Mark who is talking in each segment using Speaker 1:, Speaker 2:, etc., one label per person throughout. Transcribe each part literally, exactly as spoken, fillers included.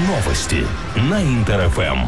Speaker 1: Новости на Интер-ФМ.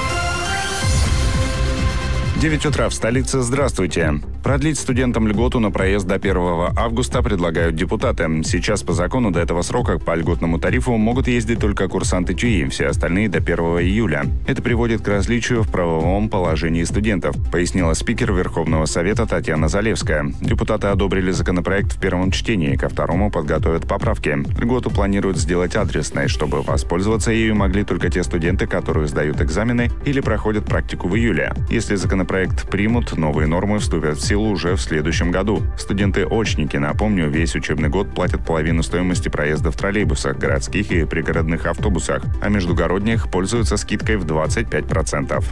Speaker 2: девять утра в столице. Здравствуйте. Продлить студентам льготу на проезд до первого августа предлагают депутаты. Сейчас по закону до этого срока по льготному тарифу могут ездить только курсанты ТЮИ, все остальные до первого июля. Это приводит к различию в правовом положении студентов, пояснила спикер Верховного Совета Татьяна Залевская. Депутаты одобрили законопроект в первом чтении, ко второму подготовят поправки. Льготу планируют сделать адресной, чтобы воспользоваться ею могли только те студенты, которые сдают экзамены или проходят практику в июле. Если законопроект примут, новые нормы вступят в силу уже в следующем году. Студенты-очники, напомню, весь учебный год платят половину стоимости проезда в троллейбусах, городских и пригородных автобусах, а междугородних пользуются скидкой в двадцать пять процентов.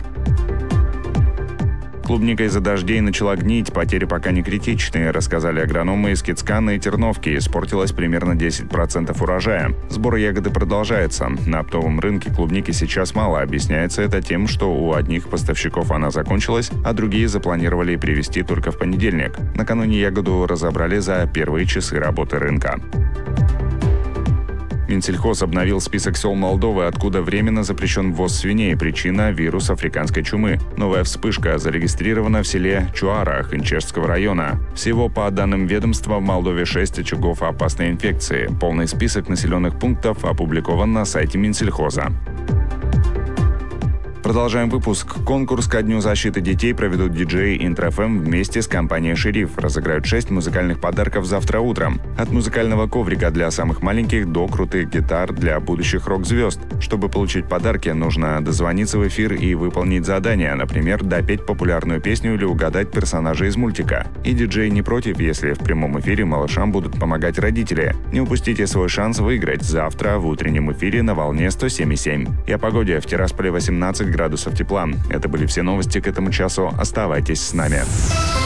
Speaker 2: Клубника из-за дождей начала гнить, потери пока не критичные, рассказали агрономы из Кицкана и Терновки. Испортилось примерно десять процентов урожая. Сбор ягоды продолжается. На оптовом рынке клубники сейчас мало. Объясняется это тем, что у одних поставщиков она закончилась, а другие запланировали привезти только в понедельник. Накануне ягоду разобрали за первые часы работы рынка. Минсельхоз обновил список сел Молдовы, откуда временно запрещен ввоз свиней. Причина – вирус африканской чумы. Новая вспышка зарегистрирована в селе Чуара Хинчешского района. Всего, по данным ведомства, в Молдове шесть очагов опасной инфекции. Полный список населенных пунктов опубликован на сайте Минсельхоза. Продолжаем выпуск. Конкурс ко Дню защиты детей проведут диджеи Интер-ФМ вместе с компанией «Шериф». Разыграют шесть музыкальных подарков завтра утром. От музыкального коврика для самых маленьких до крутых гитар для будущих рок-звезд. Чтобы получить подарки, нужно дозвониться в эфир и выполнить задание, например, допеть популярную песню или угадать персонажа из мультика. И диджей не против, если в прямом эфире малышам будут помогать родители. Не упустите свой шанс выиграть завтра в утреннем эфире на волне сто семь и семь. И о погоде. В Тирасполе восемнадцать градусов тепла. Это были все новости к этому часу. Оставайтесь с нами.